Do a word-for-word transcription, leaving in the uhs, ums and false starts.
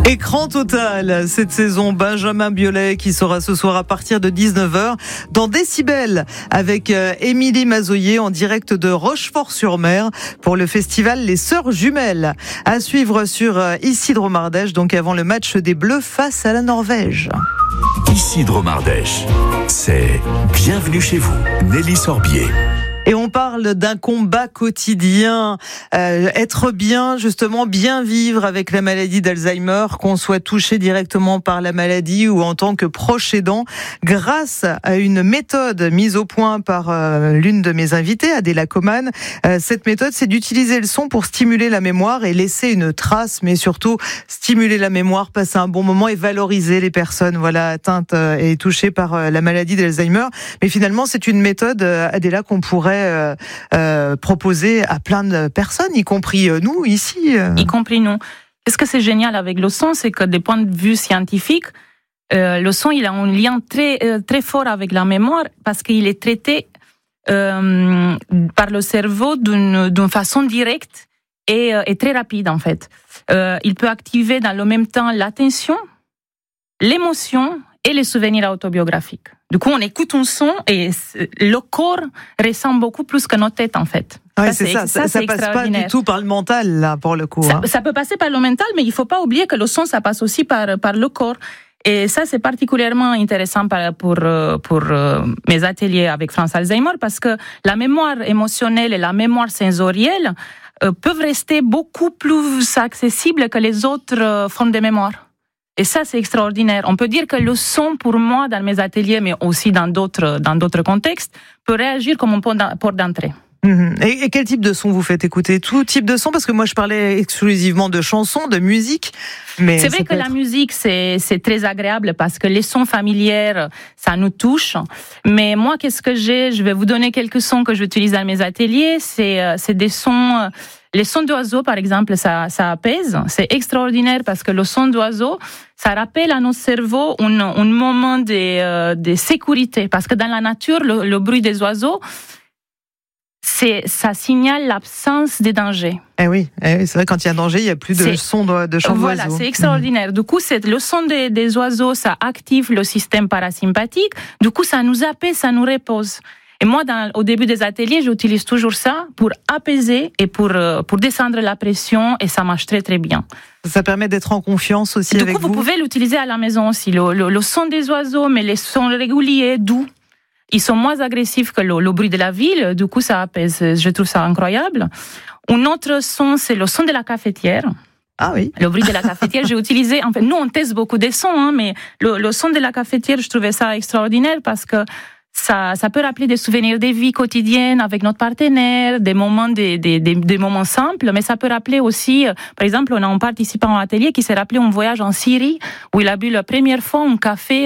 Écran total, cette saison, Benjamin Biolay qui sera ce soir à partir de dix-neuf heures dans Décibel avec Émilie Mazoyer en direct de Rochefort-sur-Mer pour le festival Les Sœurs Jumelles. À suivre sur Isidro Mardèche, donc avant le match des Bleus face à la Norvège. Isidro Mardèche, c'est Bienvenue chez vous, Nelly Sorbier. Et on parle d'un combat quotidien, euh, être bien, justement, bien vivre avec la maladie d'Alzheimer, qu'on soit touché directement par la maladie ou en tant que proche aidant, grâce à une méthode mise au point par euh, l'une de mes invitées, Adela Coman. Euh, cette méthode, c'est d'utiliser le son pour stimuler la mémoire et laisser une trace, mais surtout stimuler la mémoire, passer un bon moment et valoriser les personnes, voilà, atteintes et touchées par la maladie d'Alzheimer. Mais finalement, c'est une méthode, Adela, qu'on pourrait Euh, euh, proposé à plein de personnes, y compris euh, nous ici. Euh. Y compris nous. Ce que c'est génial avec le son, c'est que des points de vue scientifiques, euh, le son il a un lien très euh, très fort avec la mémoire parce qu'il est traité euh, par le cerveau d'une d'une façon directe et, euh, et très rapide en fait. Euh, il peut activer dans le même temps l'attention, l'émotion et les souvenirs autobiographiques. Du coup, on écoute un son et le corps ressent beaucoup plus que notre tête, en fait. Ouais, ça, c'est, c'est ça, ça, ça, ça passe pas du tout par le mental, là, pour le coup. Ça, hein. ça peut passer par le mental, mais il faut pas oublier que le son, ça passe aussi par, par le corps. Et ça, c'est particulièrement intéressant pour, pour mes ateliers avec France Alzheimer, parce que la mémoire émotionnelle et la mémoire sensorielle euh, peuvent rester beaucoup plus accessibles que les autres formes de mémoire. Et ça, c'est extraordinaire. On peut dire que le son, pour moi, dans mes ateliers, mais aussi dans d'autres, dans d'autres contextes, peut réagir comme un port d'entrée. Mmh. Et, et quel type de son vous faites écouter? Tout type de son? Parce que moi, je parlais exclusivement de chansons, de musique. Mais c'est vrai que être... la musique, c'est, c'est très agréable parce que les sons familiers, ça nous touche. Mais moi, qu'est-ce que j'ai? Je vais vous donner quelques sons que j'utilise dans mes ateliers. C'est, c'est des sons... Les sons d'oiseaux, par exemple, ça, ça apaise. C'est extraordinaire parce que le son d'oiseau, ça rappelle à notre cerveau un, un moment de, euh, de sécurité. Parce que dans la nature, le, le bruit des oiseaux, c'est, ça signale l'absence de danger. Eh oui, eh oui, c'est vrai, quand il y a danger, il n'y a plus de c'est, son de, de chant voilà, d'oiseau. C'est extraordinaire. Mmh. Du coup, c'est, le son des, des oiseaux, ça active le système parasympathique. Du coup, ça nous apaise, ça nous repose. Et moi, dans, au début des ateliers, j'utilise toujours ça pour apaiser et pour, euh, pour descendre la pression, et ça marche très très bien. Ça permet d'être en confiance aussi du avec coup, vous. vous. Vous pouvez l'utiliser à la maison aussi. Le, le, le son des oiseaux, mais les sons réguliers, doux. Ils sont moins agressifs que le, le bruit de la ville. Du coup, ça apaise. Je trouve ça incroyable. Un autre son, c'est le son de la cafetière. Ah oui. Le bruit de la cafetière, j'ai utilisé. En fait, nous, on teste beaucoup des sons, hein, mais le, le son de la cafetière, je trouvais ça extraordinaire parce que Ça, ça peut rappeler des souvenirs des vies quotidiennes avec notre partenaire, des moments, des, des, des, des moments simples, mais ça peut rappeler aussi, par exemple, on a un participant à l'atelier qui s'est rappelé un voyage en Syrie où il a bu la première fois un café